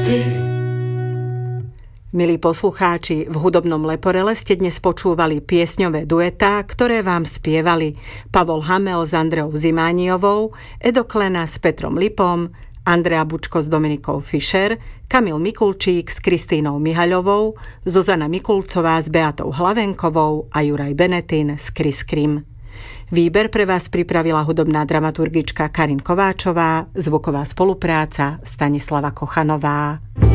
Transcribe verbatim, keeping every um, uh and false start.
Milí poslucháči, v hudobnom Leporele ste dnes počúvali piesňové duetá, ktoré vám spievali Pavol Hamel s Andreou Zimániovou, Edo Klena s Petrom Lipom, Andrea Bučko s Dominikou Fischer, Kamil Mikulčík s Kristínou Mihaľovou, Zuzana Mikulcová s Beatou Hlavenkovou a Juraj Benetín s Kris Krim. Výber pre vás pripravila hudobná dramaturgička Karin Kováčová, zvuková spolupráca Stanislava Kochanová.